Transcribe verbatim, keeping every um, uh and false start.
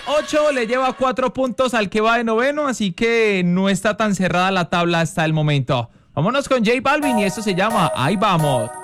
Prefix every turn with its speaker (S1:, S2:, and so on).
S1: ocho, le lleva cuatro puntos al que va de noveno, así que no está tan cerrada la tabla hasta el momento. Vámonos con J Balvin y esto se llama Ahí Vamos.